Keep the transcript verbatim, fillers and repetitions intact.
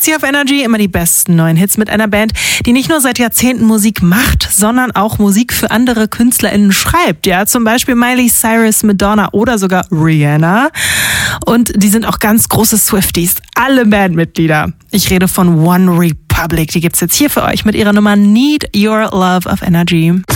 hier auf Energy immer die besten neuen Hits mit einer Band, die nicht nur seit Jahrzehnten Musik macht, sondern auch Musik für andere KünstlerInnen schreibt. Ja, zum Beispiel Miley Cyrus, Madonna oder sogar Rihanna. Und die sind auch ganz große Swifties. Alle Bandmitglieder. Ich rede von One Republic. Die gibt's jetzt hier für euch mit ihrer Nummer Need Your Love auf Energy.